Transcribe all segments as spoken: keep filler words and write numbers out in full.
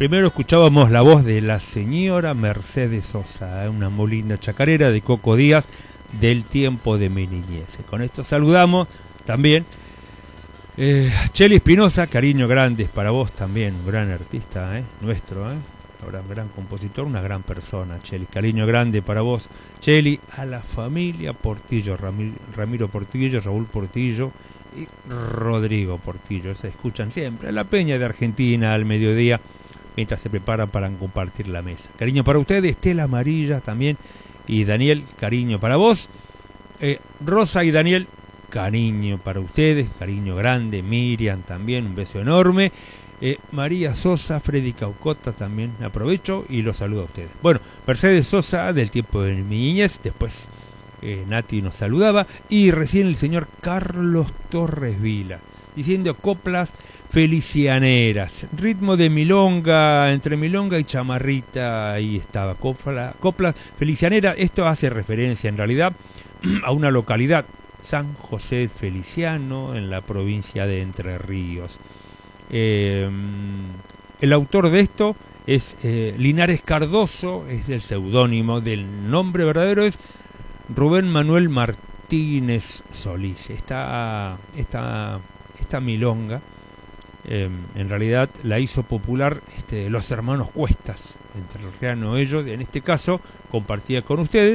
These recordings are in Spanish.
Primero escuchábamos la voz de la señora Mercedes Sosa, una muy linda chacarera de Coco Díaz del tiempo de mi niñez. Con esto saludamos también eh, Cheli Espinosa, cariño grande para vos también, un gran artista eh, nuestro, eh, un gran compositor, una gran persona, Cheli, cariño grande para vos, Cheli, a la familia Portillo, Ramiro, Ramiro Portillo, Raúl Portillo y Rodrigo Portillo, se escuchan siempre a la Peña de Argentina al mediodía, mientras se preparan para compartir la mesa. Cariño para ustedes, Estela Amarilla también, y Daniel, cariño para vos. Eh, Rosa y Daniel, cariño para ustedes, cariño grande. Miriam también, un beso enorme. Eh, María Sosa, Freddy Caucota también, aprovecho y los saludo a ustedes. Bueno, Mercedes Sosa, del tiempo de mi niñez, después eh, Nati nos saludaba, y recién el señor Carlos Torres Vila, diciendo coplas felicianeras, ritmo de milonga, entre milonga y chamarrita, ahí estaba, copla, coplas felicianeras. Esto hace referencia en realidad a una localidad, San José Feliciano, en la provincia de Entre Ríos. Eh, el autor de esto es eh, Linares Cardoso, es el seudónimo, del nombre verdadero es Rubén Manuel Martínez Solís. Esta, esta, esta milonga Eh, en realidad la hizo popular este, los hermanos Cuestas, entre los reanos ellos, en este caso compartía con ustedes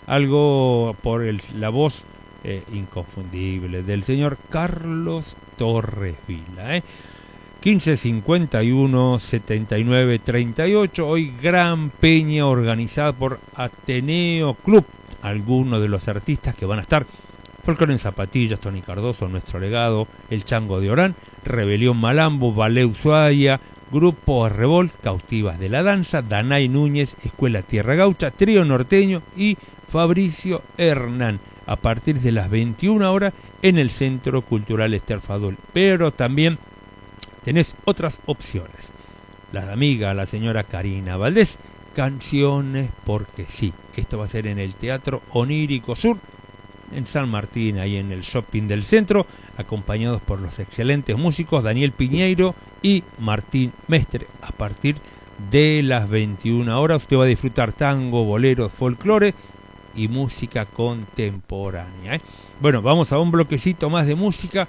algo por el, la voz eh, inconfundible del señor Carlos Torres Vila. ¿eh? quince cincuenta y uno, setenta y nueve, treinta y ocho, hoy gran peña organizada por Ateneo Club, algunos de los artistas que van a estar: Folclore en Zapatillas, Tony Cardoso, Nuestro Legado, El Chango de Orán, Rebelión Malambo, Ballet Ushuaia, Grupo Arrebol, Cautivas de la Danza, Danay Núñez, Escuela Tierra Gaucha, Trío Norteño y Fabricio Hernán, a partir de las veintiuna horas en el Centro Cultural Ester Fadul. Pero también tenés otras opciones. La amiga, la señora Karina Valdés, Canciones porque sí. Esto va a ser en el Teatro Onírico Sur, en San Martín, ahí en el shopping del centro, acompañados por los excelentes músicos Daniel Piñeiro y Martín Mestre. A partir de las veintiuna horas usted va a disfrutar tango, bolero, folclore y música contemporánea. ¿eh? Bueno, vamos a un bloquecito más de música.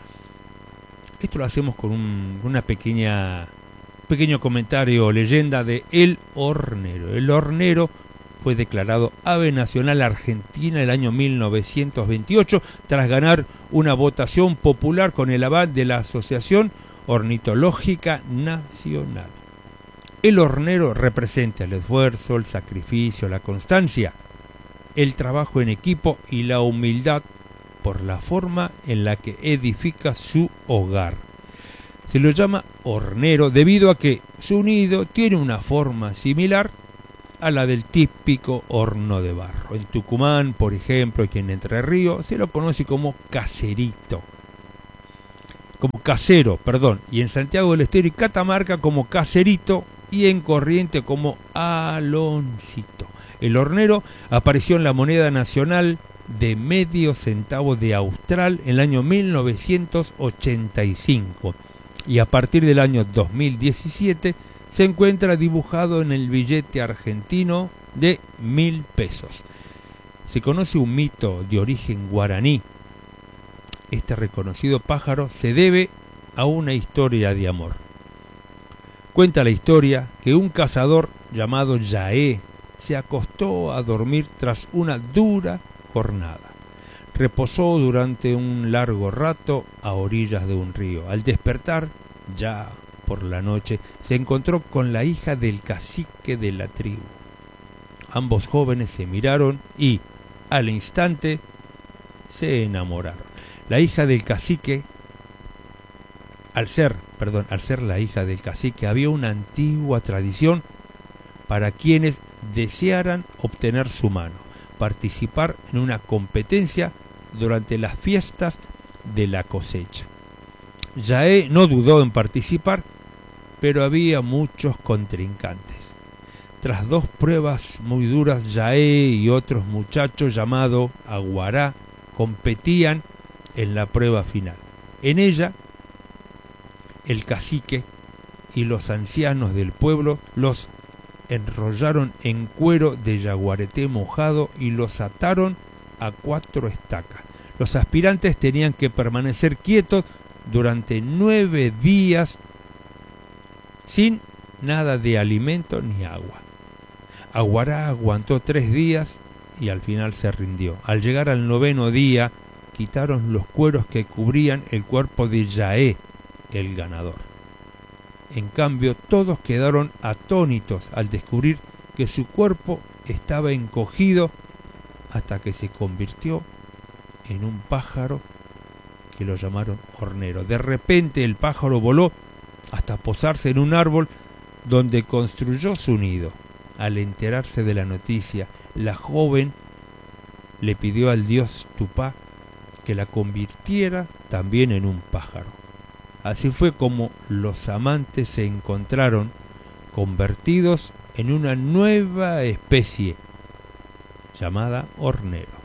Esto lo hacemos con un, una pequeña pequeño comentario o leyenda de El Hornero. El Hornero fue declarado ave nacional argentina el año mil novecientos veintiocho tras ganar una votación popular con el aval de la Asociación Ornitológica Nacional. El hornero representa el esfuerzo, el sacrificio, la constancia, el trabajo en equipo y la humildad por la forma en la que edifica su hogar. Se lo llama hornero debido a que su nido tiene una forma similar a la del típico horno de barro. En Tucumán, por ejemplo, y en Entre Ríos, se lo conoce como caserito, como casero, perdón, y en Santiago del Estero y Catamarca como caserito, y en Corrientes como aloncito. El hornero apareció en la moneda nacional de medio centavo de Austral en el año mil novecientos ochenta y cinco, y a partir del año dos mil diecisiete se encuentra dibujado en el billete argentino de mil pesos. Se conoce un mito de origen guaraní. Este reconocido pájaro se debe a una historia de amor. Cuenta la historia que un cazador llamado Yaé se acostó a dormir tras una dura jornada. Reposó durante un largo rato a orillas de un río. Al despertar, ya por la noche, se encontró con la hija del cacique de la tribu. Ambos jóvenes se miraron y, al instante, se enamoraron. La hija del cacique, al ser, perdón, al ser la hija del cacique, había una antigua tradición para quienes desearan obtener su mano, participar en una competencia durante las fiestas de la cosecha. Yaé no dudó en participar, pero había muchos contrincantes. Tras dos pruebas muy duras, Yaé y otros muchachos llamados Aguará competían en la prueba final. En ella, el cacique y los ancianos del pueblo los enrollaron en cuero de yaguareté mojado y los ataron a cuatro estacas. Los aspirantes tenían que permanecer quietos durante nueve días sin nada de alimento ni agua. Aguará aguantó tres días y al final se rindió. Al llegar al noveno día, quitaron los cueros que cubrían el cuerpo de Yaé, el ganador. En cambio, todos quedaron atónitos al descubrir que su cuerpo estaba encogido hasta que se convirtió en un pájaro que lo llamaron hornero. De repente el pájaro voló hasta posarse en un árbol donde construyó su nido. Al enterarse de la noticia, la joven le pidió al dios Tupá que la convirtiera también en un pájaro. Así fue como los amantes se encontraron convertidos en una nueva especie llamada hornero.